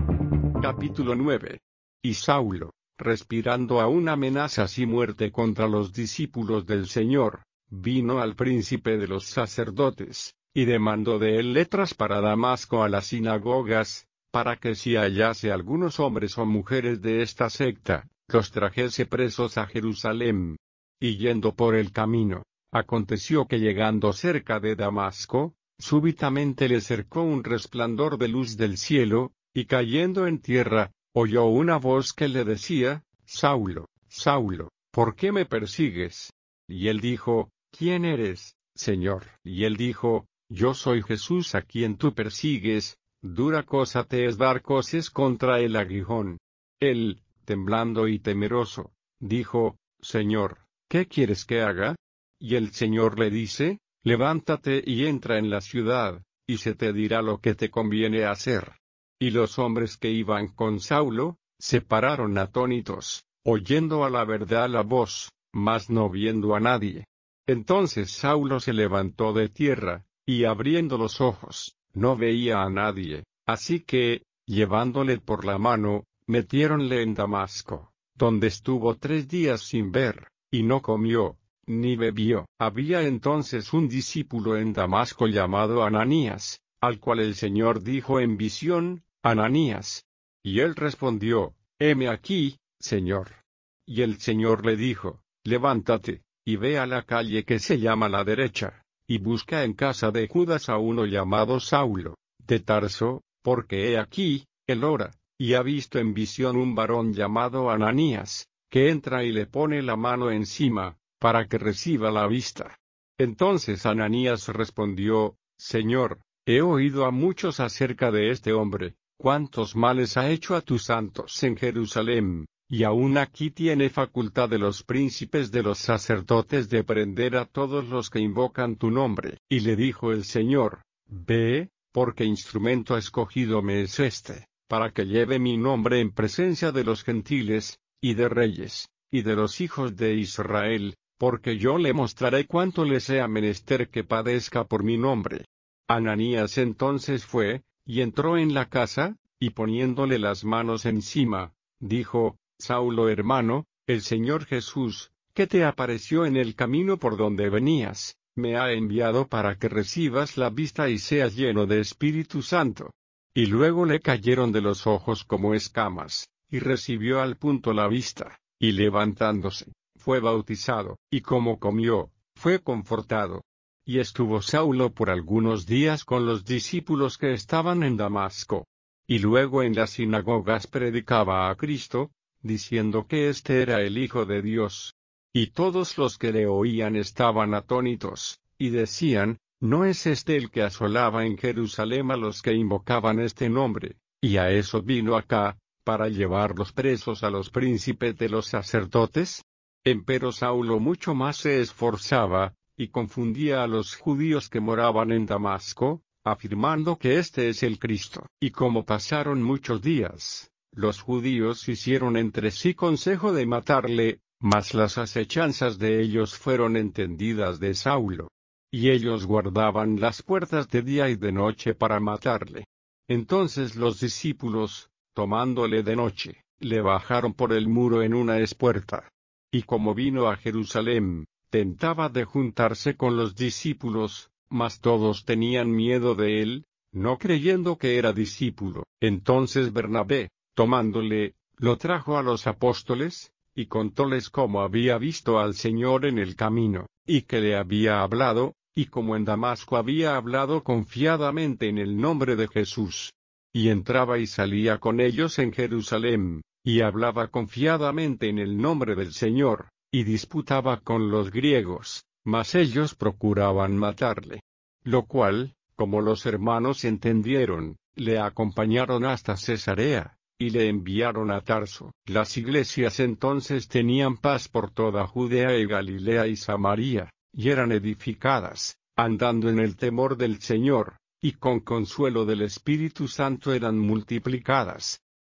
Capítulo 9. Y Saulo, respirando aún amenazas y muerte contra los discípulos del Señor, vino al príncipe de los sacerdotes, y demandó de él letras para Damasco a las sinagogas, para que si hallase algunos hombres o mujeres de esta secta, los trajese presos a Jerusalén. Y yendo por el camino, aconteció que llegando cerca de Damasco, súbitamente le cercó un resplandor de luz del cielo, y cayendo en tierra, oyó una voz que le decía: Saulo, Saulo, ¿por qué me persigues? Y él dijo: ¿Quién eres, Señor? Y él dijo: Yo soy Jesús a quien tú persigues. Dura cosa te es dar coces contra el aguijón. Él, temblando y temeroso, dijo: Señor, ¿qué quieres que haga? Y el Señor le dice: Levántate y entra en la ciudad, y se te dirá lo que te conviene hacer. Y los hombres que iban con Saulo, se pararon atónitos, oyendo a la verdad la voz, mas no viendo a nadie. Entonces Saulo se levantó de tierra, y abriendo los ojos, no veía a nadie, así que, llevándole por la mano, metiéronle en Damasco, donde estuvo 3 días sin ver, y no comió, ni bebió. Había entonces un discípulo en Damasco llamado Ananías, al cual el Señor dijo en visión: Ananías. Y él respondió: Heme aquí, Señor. Y el Señor le dijo: Levántate, y ve a la calle que se llama la derecha, y busca en casa de Judas a uno llamado Saulo, de Tarso, porque he aquí, él ora, y ha visto en visión un varón llamado Ananías, que entra y le pone la mano encima, para que reciba la vista. Entonces Ananías respondió: Señor, he oído a muchos acerca de este hombre, cuántos males ha hecho a tus santos en Jerusalén, y aún aquí tiene facultad de los príncipes de los sacerdotes de prender a todos los que invocan tu nombre. Y le dijo el Señor: Ve, porque instrumento escogido me es este, para que lleve mi nombre en presencia de los gentiles, y de reyes, y de los hijos de Israel, porque yo le mostraré cuánto le sea menester que padezca por mi nombre. Ananías entonces fue, y entró en la casa, y poniéndole las manos encima, dijo: Saulo hermano, el Señor Jesús, que te apareció en el camino por donde venías, me ha enviado para que recibas la vista y seas lleno de Espíritu Santo. Y luego le cayeron de los ojos como escamas, y recibió al punto la vista, y levantándose, fue bautizado, y como comió, fue confortado. Y estuvo Saulo por algunos días con los discípulos que estaban en Damasco. Y luego en las sinagogas predicaba a Cristo, diciendo que éste era el Hijo de Dios. Y todos los que le oían estaban atónitos, y decían: ¿No es este el que asolaba en Jerusalén a los que invocaban este nombre? Y a eso vino acá, para llevarlos presos a los príncipes de los sacerdotes. Empero Saulo mucho más se esforzaba, y confundía a los judíos que moraban en Damasco, afirmando que este es el Cristo. Y como pasaron muchos días, los judíos hicieron entre sí consejo de matarle, mas las acechanzas de ellos fueron entendidas de Saulo. Y ellos guardaban las puertas de día y de noche para matarle. Entonces los discípulos, tomándole de noche, le bajaron por el muro en una espuerta. Y como vino a Jerusalén, tentaba de juntarse con los discípulos, mas todos tenían miedo de él, no creyendo que era discípulo. Entonces Bernabé, tomándole, lo trajo a los apóstoles, y contóles cómo había visto al Señor en el camino, y que le había hablado, y como en Damasco había hablado confiadamente en el nombre de Jesús. Y entraba y salía con ellos en Jerusalén, y hablaba confiadamente en el nombre del Señor, y disputaba con los griegos, mas ellos procuraban matarle. Lo cual, como los hermanos entendieron, le acompañaron hasta Cesarea, y le enviaron a Tarso. Las iglesias entonces tenían paz por toda Judea y Galilea y Samaria, y eran edificadas, andando en el temor del Señor, y con consuelo del Espíritu Santo eran multiplicadas.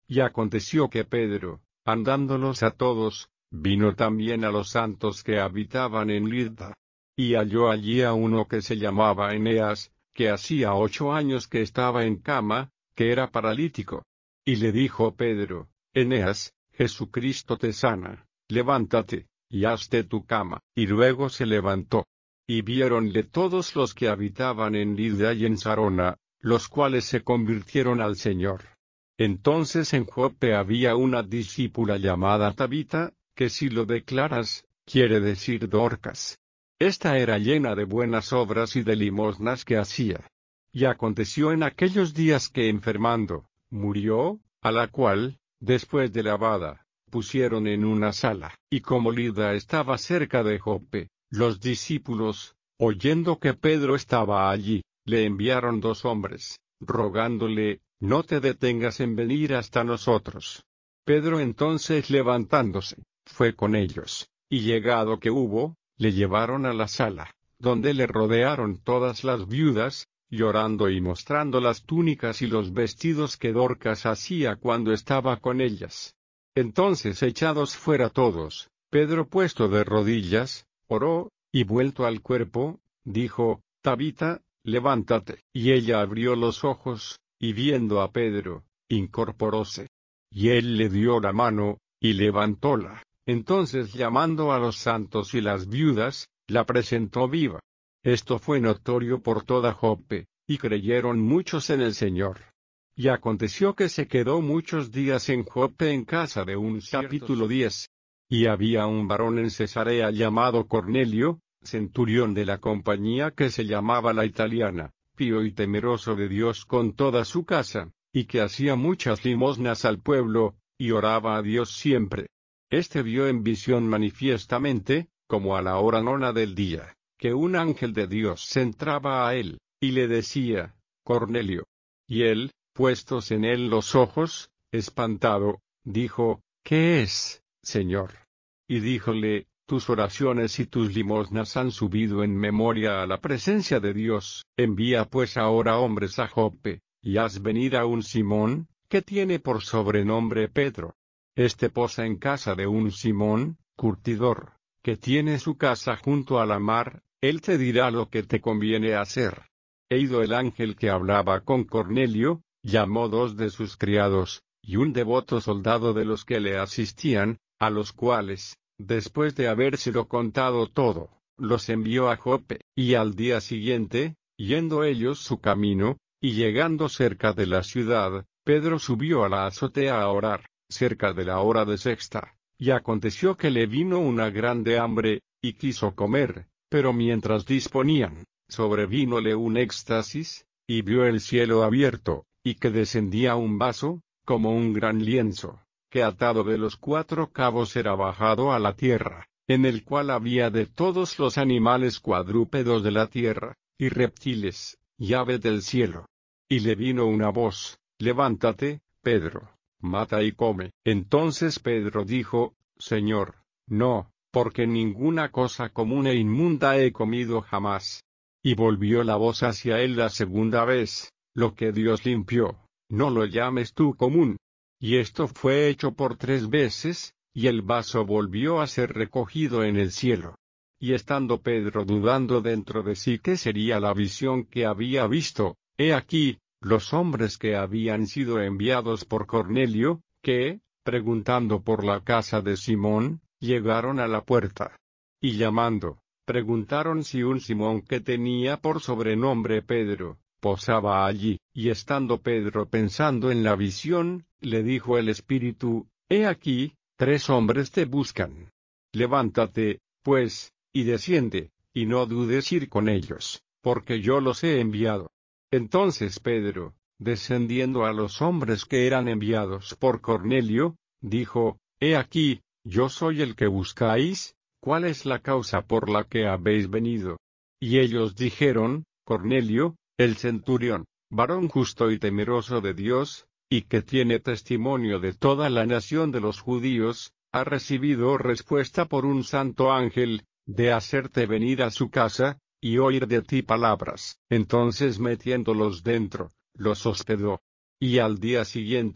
Y aconteció que Pedro, andándolos a todos, vino también a los santos que habitaban en Lida. Y halló allí a uno que se llamaba Eneas, que hacía 8 años que estaba en cama, que era paralítico. Y le dijo Pedro: Eneas, Jesucristo te sana, levántate, y hazte tu cama. Y luego se levantó. Y viéronle todos los que habitaban en Lida y en Sarona, los cuales se convirtieron al Señor. Entonces en Joppe había una discípula llamada Tabita, que si lo declaras, quiere decir Dorcas. Esta era llena de buenas obras y de limosnas que hacía. Y aconteció en aquellos días que enfermando, murió, a la cual, después de lavada, pusieron en una sala. Y como Lida estaba cerca de Joppe, los discípulos, oyendo que Pedro estaba allí, le enviaron 2 hombres, rogándole: no te detengas en venir hasta nosotros. Pedro entonces levantándose, fue con ellos, y llegado que hubo, le llevaron a la sala, donde le rodearon todas las viudas, llorando y mostrando las túnicas y los vestidos que Dorcas hacía cuando estaba con ellas. Entonces echados fuera todos, Pedro puesto de rodillas, oró, y vuelto al cuerpo, dijo: Tabita, levántate. Y ella abrió los ojos, y viendo a Pedro, incorporóse. Y él le dio la mano, y levantóla. Entonces llamando a los santos y las viudas, la presentó viva. Esto fue notorio por toda Joppe, y creyeron muchos en el Señor. Y aconteció que se quedó muchos días en Joppe en casa de un capítulo 10. Y había un varón en Cesarea llamado Cornelio, centurión de la compañía que se llamaba La Italiana, pío y temeroso de Dios con toda su casa, y que hacía muchas limosnas al pueblo, y oraba a Dios siempre. Este vio en visión manifiestamente, como a la hora 9 del día, que un ángel de Dios se entraba a él, y le decía: Cornelio. Y él, puestos en él los ojos, espantado, dijo: ¿Qué es, Señor? Y díjole: tus oraciones y tus limosnas han subido en memoria a la presencia de Dios. Envía pues ahora hombres a Joppe, y haz venir a un Simón, que tiene por sobrenombre Pedro. Este posa en casa de un Simón, curtidor, que tiene su casa junto a la mar. Él te dirá lo que te conviene hacer. E ido el ángel que hablaba con Cornelio, llamó 2 de sus criados, y un devoto soldado de los que le asistían, a los cuales, después de habérselo contado todo, los envió a Joppe. Y al día siguiente, yendo ellos su camino, y llegando cerca de la ciudad, Pedro subió a la azotea a orar, cerca de la hora de sexta. Y aconteció que le vino una grande hambre, y quiso comer, pero mientras disponían, sobrevínole un éxtasis, y vio el cielo abierto, y que descendía un vaso, como un gran lienzo, que atado de los 4 cabos era bajado a la tierra, en el cual había de todos los animales cuadrúpedos de la tierra, y reptiles, y aves del cielo. Y le vino una voz: levántate, Pedro, mata y come. Entonces Pedro dijo: Señor, no, porque ninguna cosa común e inmunda he comido jamás. Y volvió la voz hacia él la segunda vez: lo que Dios limpió, no lo llames tú común. Y esto fue hecho por 3 veces, y el vaso volvió a ser recogido en el cielo. Y estando Pedro dudando dentro de sí qué sería la visión que había visto, he aquí, los hombres que habían sido enviados por Cornelio, que, preguntando por la casa de Simón, llegaron a la puerta. Y llamando, preguntaron si un Simón que tenía por sobrenombre Pedro, posaba allí. Y estando Pedro pensando en la visión, le dijo el Espíritu: he aquí, 3 hombres te buscan. Levántate, pues, y desciende, y no dudes ir con ellos, porque yo los he enviado. Entonces Pedro, descendiendo a los hombres que eran enviados por Cornelio, dijo: he aquí, yo soy el que buscáis. ¿Cuál es la causa por la que habéis venido? Y ellos dijeron: Cornelio, el centurión, varón justo y temeroso de Dios, y que tiene testimonio de toda la nación de los judíos, ha recibido respuesta por un santo ángel, de hacerte venir a su casa, y oír de ti palabras. Entonces metiéndolos dentro, los hospedó. Y al día siguiente,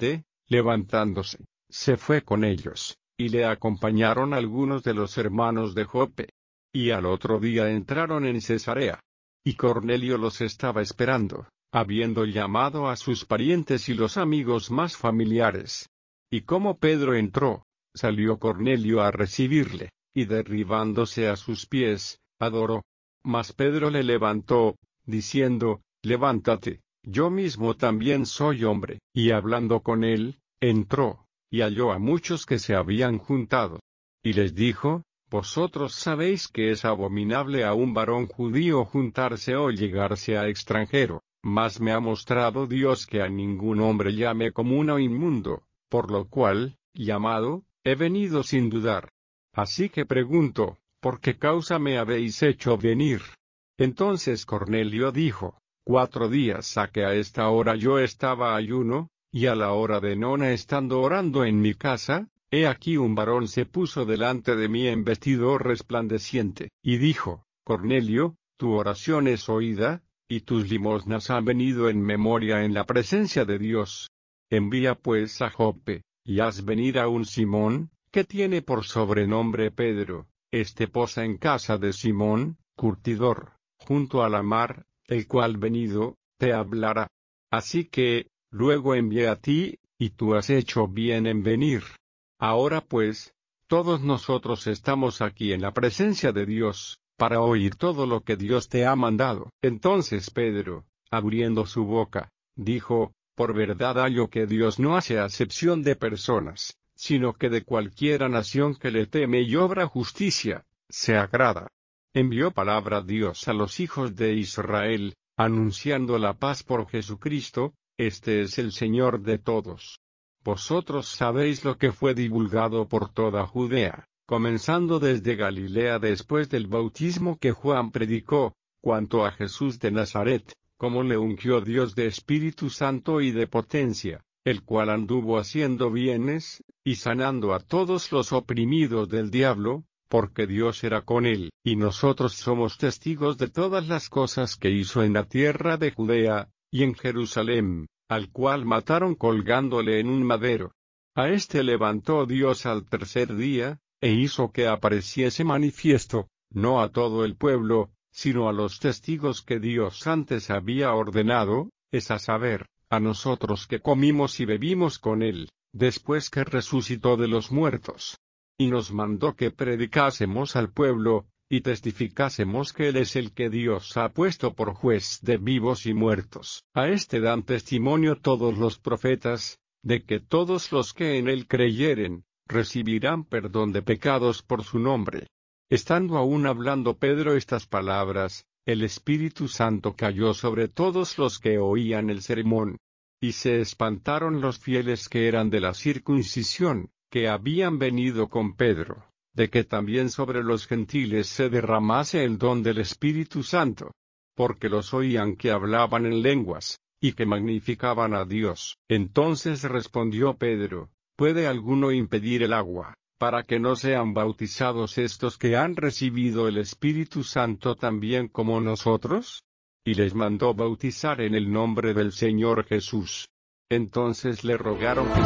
levantándose, se fue con ellos, y le acompañaron algunos de los hermanos de Jope. Y al otro día entraron en Cesarea. Y Cornelio los estaba esperando, habiendo llamado a sus parientes y los amigos más familiares. Y como Pedro entró, salió Cornelio a recibirle, y derribándose a sus pies, adoró. Mas Pedro le levantó, diciendo, levántate, yo mismo también soy hombre. Y hablando con él, entró, y halló a muchos que se habían juntado. Y les dijo, vosotros sabéis que es abominable a un varón judío juntarse o llegarse a extranjero, mas me ha mostrado Dios que a ningún hombre llame común o inmundo, por lo cual, llamado, he venido sin dudar. Así que pregunto, ¿por qué causa me habéis hecho venir? Entonces Cornelio dijo, 4 días ha que a esta hora yo estaba ayuno, y a la hora de nona estando orando en mi casa, he aquí un varón se puso delante de mí en vestido resplandeciente, y dijo, Cornelio, tu oración es oída, y tus limosnas han venido en memoria en la presencia de Dios. Envía pues a Jope, y haz venir a un Simón, que tiene por sobrenombre Pedro, posa en casa de Simón, curtidor, junto a la mar, el cual venido, te hablará. Así que, luego envié a ti, y tú has hecho bien en venir. Ahora pues, todos nosotros estamos aquí en la presencia de Dios, para oír todo lo que Dios te ha mandado. Entonces Pedro, abriendo su boca, dijo, por verdad hallo que Dios no hace acepción de personas, sino que de cualquiera nación que le teme y obra justicia, se agrada. Envió palabra Dios a los hijos de Israel, anunciando la paz por Jesucristo, este es el Señor de todos. Vosotros sabéis lo que fue divulgado por toda Judea, comenzando desde Galilea después del bautismo que Juan predicó, cuanto a Jesús de Nazaret, como le ungió Dios de Espíritu Santo y de potencia, el cual anduvo haciendo bienes, y sanando a todos los oprimidos del diablo, porque Dios era con él. Y nosotros somos testigos de todas las cosas que hizo en la tierra de Judea, y en Jerusalén, al cual mataron colgándole en un madero. A levantó Dios al tercer día, e hizo que apareciese manifiesto, no a todo el pueblo, sino a los testigos que Dios antes había ordenado, es a saber, a nosotros que comimos y bebimos con él, después que resucitó de los muertos. Y nos mandó que predicásemos al pueblo, y testificásemos que él es el que Dios ha puesto por juez de vivos y muertos. A dan testimonio todos los profetas, de que todos los que en él creyeren, recibirán perdón de pecados por su nombre. Estando aún hablando Pedro estas palabras, el Espíritu Santo cayó sobre todos los que oían el sermón. Y se espantaron los fieles que eran de la circuncisión, que habían venido con Pedro, de que también sobre los gentiles se derramase el don del Espíritu Santo. Porque los oían que hablaban en lenguas, y que magnificaban a Dios. Entonces respondió Pedro, ¿puede alguno impedir el agua, para que no sean bautizados estos que han recibido el Espíritu Santo también como nosotros? Y les mandó bautizar en el nombre del Señor Jesús. Entonces le rogaron que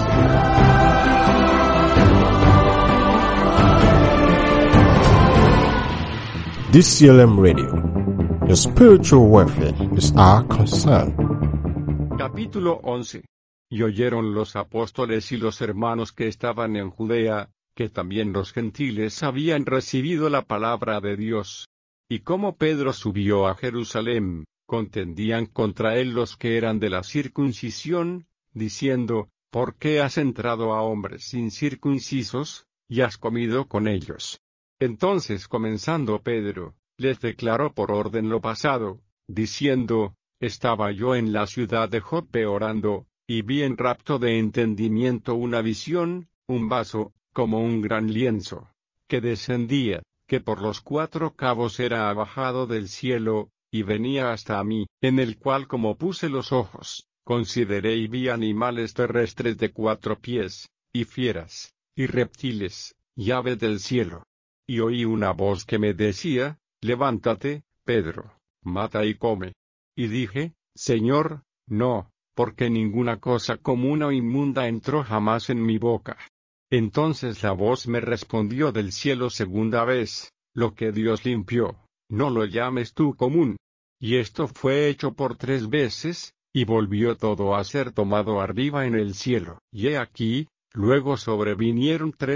DCLM Radio. Your spiritual welfare is our concern. Capítulo 11. Y oyeron los apóstoles y los hermanos que estaban en Judea, que también los gentiles habían recibido la palabra de Dios. Y como Pedro subió a Jerusalén, contendían contra él los que eran de la circuncisión, diciendo, ¿por qué has entrado a hombres incircuncisos, y has comido con ellos? Entonces comenzando Pedro, les declaró por orden lo pasado, diciendo, estaba yo en la ciudad de Jope orando, y vi en rapto de entendimiento una visión, un vaso, como un gran lienzo, que descendía, que por los 4 cabos era bajado del cielo, y venía hasta a mí, en el cual como puse los ojos, consideré y vi animales terrestres de 4 pies, y fieras, y reptiles, y aves del cielo. Y oí una voz que me decía, levántate, Pedro, mata y come. Y dije, Señor, no, porque ninguna cosa común o inmunda entró jamás en mi boca. Entonces la voz me respondió del cielo segunda vez, lo que Dios limpió, no lo llames tú común. Y esto fue hecho por 3 veces, y volvió todo a ser tomado arriba en el cielo. Y he aquí, luego sobrevinieron 3